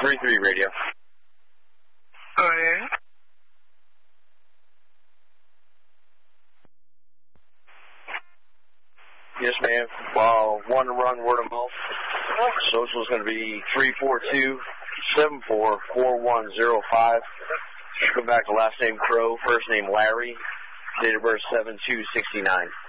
3-3 radio. Okay. Yes, ma'am. One to run, word of mouth. Social is going to be 342-744105. Come back to last name Crow, first name Larry, date of birth 7/2/69.